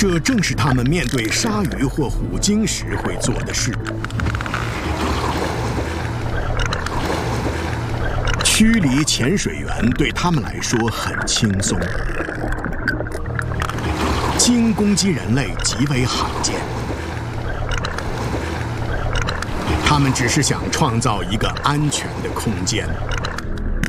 这正是他们面对鲨鱼或虎鲸时会做的事。驱离潜水员对他们来说很轻松。鲸攻击人类极为罕见，他们只是想创造一个安全的空间。